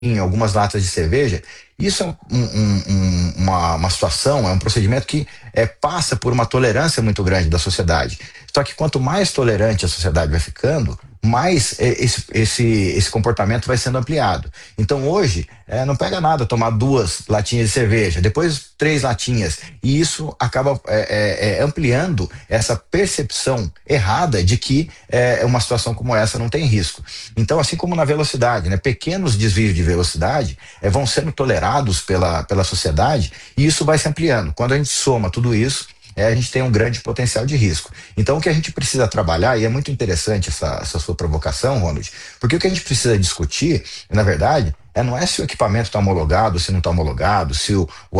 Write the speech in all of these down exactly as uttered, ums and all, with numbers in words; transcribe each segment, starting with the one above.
em algumas latas de cerveja. Isso é um, um, um, uma, uma situação, é um procedimento que é, passa por uma tolerância muito grande da sociedade. Só que quanto mais tolerante a sociedade vai ficando, mais é, esse, esse, esse comportamento vai sendo ampliado. Então hoje, é, não pega nada tomar duas latinhas de cerveja, depois três latinhas, e isso acaba é, é, ampliando essa percepção errada de que é, uma situação como essa não tem risco. Então, assim como na velocidade, né, pequenos desvios de velocidade é, vão sendo tolerados pela, pela sociedade, e isso vai se ampliando. Quando a gente soma tudo isso, É, a gente tem um grande potencial de risco. Então, o que a gente precisa trabalhar, e é muito interessante essa, essa sua provocação, Ronald, porque o que a gente precisa discutir, na verdade, é, não é se o equipamento está homologado, se não está homologado, se o, o,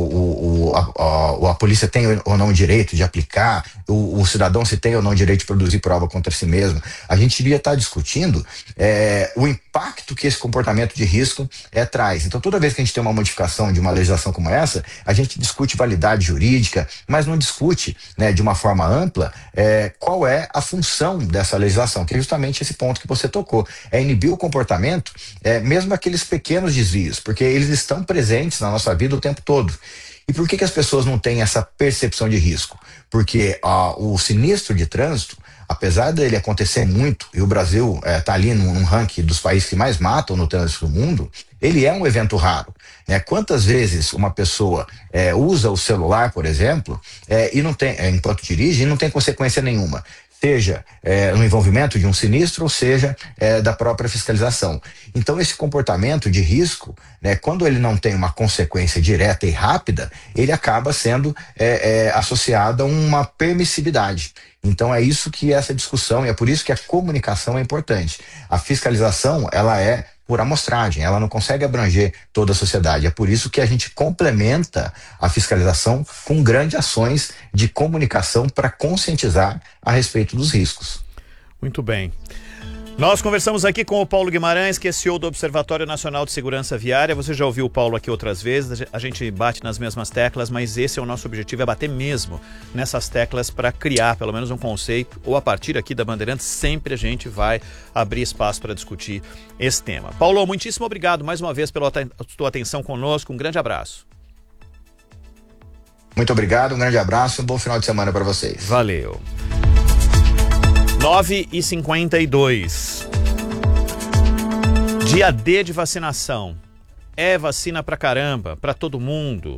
o, o, a, a, a polícia tem ou não o direito de aplicar, o, o cidadão se tem ou não o direito de produzir prova contra si mesmo. A gente devia estar discutindo é, o impacto que esse comportamento de risco é, traz. Então, toda vez que a gente tem uma modificação de uma legislação como essa, a gente discute validade jurídica, mas não discute, né, de uma forma ampla é, qual é a função dessa legislação, que é justamente esse ponto que você tocou. É inibir o comportamento, é, mesmo aqueles pequenos desvios, porque eles estão presentes na nossa vida o tempo todo. E por que que as pessoas não têm essa percepção de risco? Porque ó, o sinistro de trânsito, apesar dele acontecer muito, e o Brasil está é, ali num, num ranking dos países que mais matam no trânsito do mundo, ele é um evento raro. Né? Quantas vezes uma pessoa é, usa o celular, por exemplo, é, e não tem, é, enquanto dirige, e não tem consequência nenhuma? Seja é, no envolvimento de um sinistro, ou seja, é, da própria fiscalização. Então, esse comportamento de risco, né, quando ele não tem uma consequência direta e rápida, ele acaba sendo é, é, associado a uma permissividade. Então, é isso que essa discussão, e é por isso que a comunicação é importante. A fiscalização, ela é por amostragem, ela não consegue abranger toda a sociedade. É por isso que a gente complementa a fiscalização com grandes ações de comunicação para conscientizar a respeito dos riscos. Muito bem. Nós conversamos aqui com o Paulo Guimarães, que é C E O do Observatório Nacional de Segurança Viária. Você já ouviu o Paulo aqui outras vezes, a gente bate nas mesmas teclas, mas esse é o nosso objetivo, é bater mesmo nessas teclas para criar pelo menos um conceito, ou a partir aqui da Bandeirantes, sempre a gente vai abrir espaço para discutir esse tema. Paulo, muitíssimo obrigado mais uma vez pela tua atenção conosco, um grande abraço. Muito obrigado, um grande abraço e um bom final de semana para vocês. Valeu. nove e cinquenta e dois. Dia D de vacinação. É vacina pra caramba, pra todo mundo.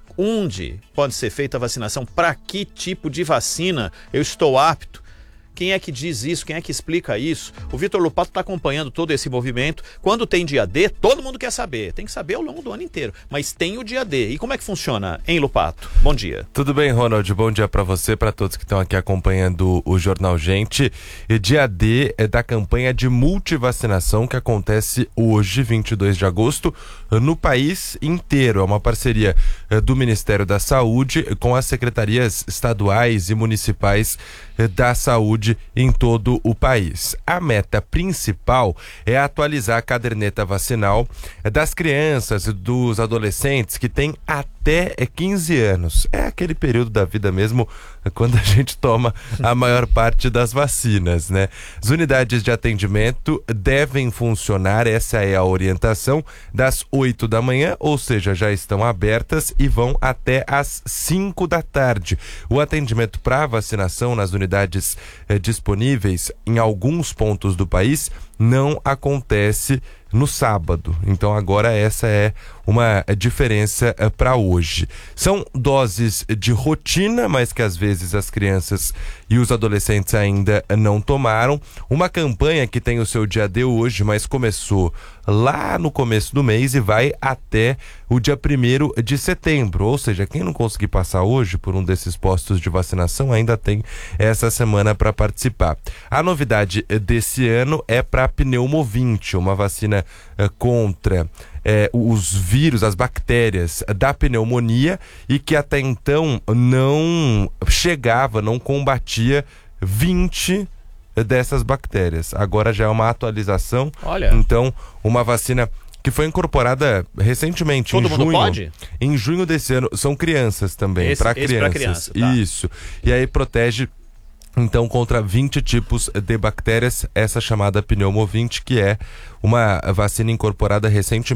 Onde pode ser feita a vacinação? Pra que tipo de vacina eu estou apto? Quem é que diz isso? Quem é que explica isso? O Vitor Lupato está acompanhando todo esse movimento. Quando tem dia D, todo mundo quer saber. Tem que saber ao longo do ano inteiro. Mas tem o dia D. E como é que funciona, hein, Lupato? Bom dia. Tudo bem, Ronald? Bom dia para você, para todos que estão aqui acompanhando o Jornal Gente. E dia D é da campanha de multivacinação que acontece hoje, vinte e dois de agosto, no país inteiro. É uma parceria do Ministério da Saúde com as secretarias estaduais e municipais da saúde em todo o país. A meta principal é atualizar a caderneta vacinal das crianças e dos adolescentes que têm até quinze anos. É aquele período da vida mesmo quando a gente toma a maior parte das vacinas, né? As unidades de atendimento devem funcionar, essa é a orientação, das oito da manhã, ou seja, já estão abertas e vão até às cinco da tarde. O atendimento para vacinação nas unidades eh, disponíveis em alguns pontos do país não acontece no sábado. Então agora essa é uma diferença para hoje. São doses de rotina, mas que às vezes as crianças e os adolescentes ainda não tomaram. Uma campanha que tem o seu dia D hoje, mas começou lá no começo do mês e vai até o dia primeiro de setembro. Ou seja, quem não conseguir passar hoje por um desses postos de vacinação ainda tem essa semana para participar. A novidade desse ano é para pneumovinte, uma vacina eh, contra eh, os vírus, as bactérias da pneumonia, e que até então não chegava, não combatia vinte dessas bactérias. Agora já é uma atualização. Olha. Então, uma vacina que foi incorporada recentemente. Todo em mundo junho, pode? Em junho desse ano. São crianças também, para crianças. Criança, tá. Isso. E aí protege então contra vinte tipos de bactérias, essa chamada pneumovinte, que é uma vacina incorporada recentemente